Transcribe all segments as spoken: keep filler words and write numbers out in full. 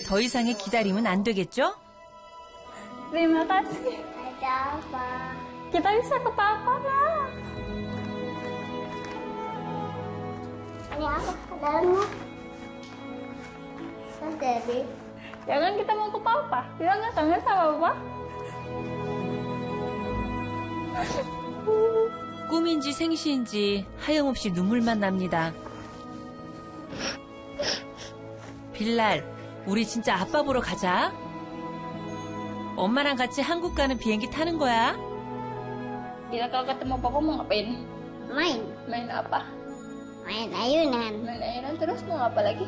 더 이상의 기다림은 안 되겠죠? Terima kasih. Ada apa? Kita bisa ke papa, Nak. Ini apa? Dalamnya? Sos, Debbie. Jangan kita mau ke papa. Kita nggak kangen sama papa. 꿈인지 생시인지 하염없이 눈물만 납니다. 빌랄, 우리 진짜 아빠 보러 가자. 엄마랑 같이 한국 가는 비행기 타는 거야. Kita kalau ketemu papa mau ngapain? Main. Main apa? Main ayunan. Main ayunan terus mau apa lagi?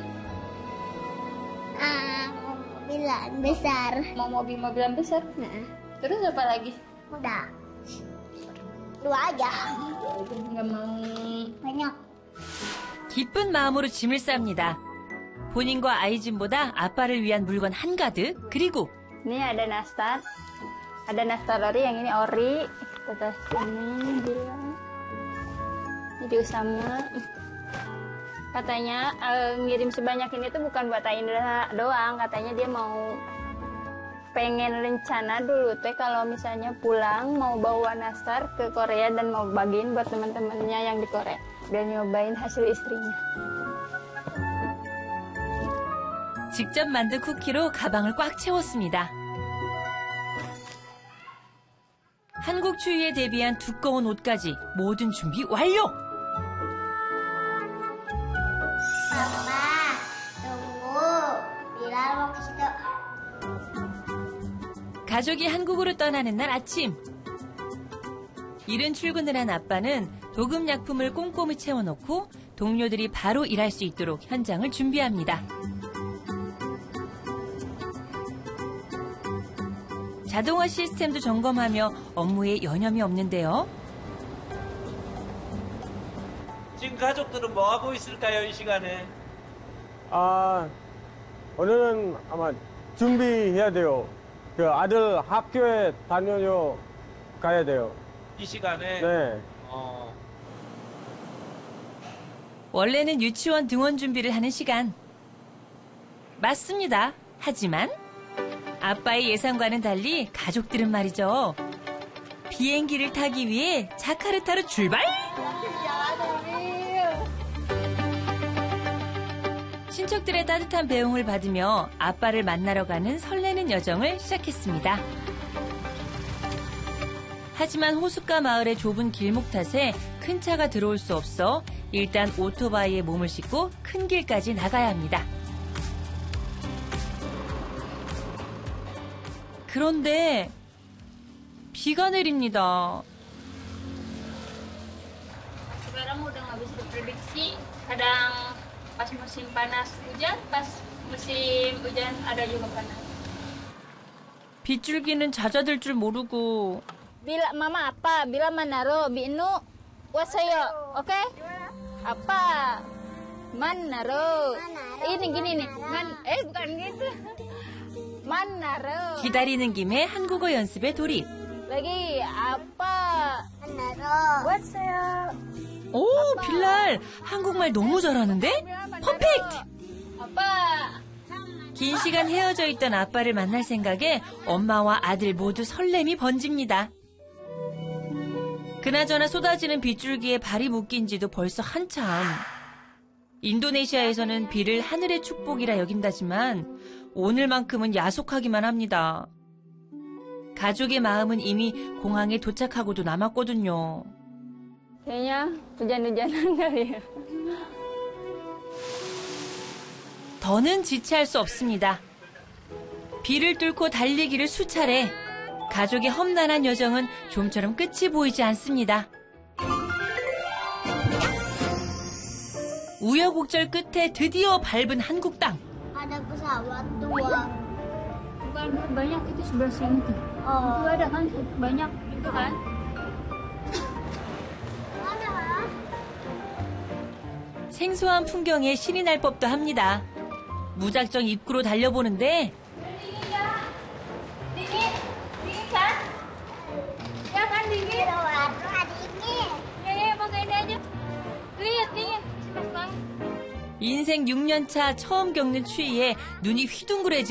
Ah, mobilan besar. Mau mobil-mobilan besar? Nah, Terus apa lagi? udah. Dua aja. Nggak mau. Banyak. 기쁜 마음으로 짐을 쌉니다. 본인과 아이진보다 아빠를 위한 물건 한가득, 그리고 Ini ada nastar. Ada nastar ori, yang ini ori. Terus ini bilang. Jadi Usama. Katanya eh, ngirim sebanyak ini tuh bukan buat Indra doang. Katanya dia mau pengen rencana dulu teh kalau misalnya pulang mau bawa nastar ke Korea dan mau bagiin buat teman-temannya yang di Korea. Biar nyobain hasil istrinya. 직접 만든 쿠키로 가방을 꽉 채웠습니다. 한국 추위에 대비한 두꺼운 옷까지 모든 준비 완료! Papa, tunggu. Bilal mau ke situ. 가족이 한국으로 떠나는 날 아침. 이른 출근을 한 아빠는 도금약품을 꼼꼼히 채워놓고 동료들이 바로 일할 수 있도록 현장을 준비합니다. 자동화 시스템도 점검하며 업무에 여념이 없는데요. 지금 가족들은 뭐 하고 있을까요, 이 시간에? 아, 오늘은 아마 준비해야 돼요. 그 아들 학교에 다녀요 가야 돼요. 이 시간에? 네. 어, 원래는 유치원 등원 준비를 하는 시간. 맞습니다. 하지만 아빠의 예상과는 달리 가족들은 말이죠. 비행기를 타기 위해 자카르타로 출발! 친척들의 따뜻한 배웅을 받으며 아빠를 만나러 가는 설레는 여정을 시작했습니다. 하지만 호숫가 마을의 좁은 길목 탓에 큰 차가 들어올 수 없어 일단 오토바이에 몸을 싣고 큰 길까지 나가야 합니다. 그런데 비가 내립니다. Sekarang udah nggak bisa diprediksi. Kadang pas musim panas hujan, pas musim hujan ada juga panas. 빗줄기는 잦아들 줄 모르고 Bila mama apa? Bila manaro binu wasayo, oke? Apa? Manaro. Ini gini nih. Man, eh bukan gitu. Manaro. 기다리는 김에 한국어 연습에 돌입. Lagi apa? Naro. Wasayo. 오, 빌랄 한국말 너무 잘하는데? 퍼펙트! Apa? 긴 시간 헤어져 있던 아빠를 만날 생각에 엄마와 아들 모두 설렘이 번집니다. 그나저나 쏟아지는 빗줄기에 발이 묶인 지도 벌써 한참. 인도네시아에서는 비를 하늘의 축복이라 여긴다지만 오늘만큼은 야속하기만 합니다. 가족의 마음은 이미 공항에 도착하고도 남았거든요. Kayaknya hujan-hujanan kali ya. 더는 지체할 수 없습니다. 비를 뚫고 달리기를 수차례. 가족의 험난한 여정은 좀처럼 끝이 보이지 않습니다. 우여곡절 끝에 드디어 밟은 한국 땅. Ada pesawat dua. Bukan banyak itu sebelah sini tuh. Oh. Itu ada kan banyak itu kan. Mana? 생소한 풍경에 신이 날 법도 합니다. 무작정 입구로 달려보는데 Dingin ya? Dingin? Dingin kan? Ya kan dingin? Pesawat dingin. Ya ya pakai ini aja. Lihat dingin. Pas banget. 인생 육 년 차 처음 겪는 추위에 눈이 휘둥그레지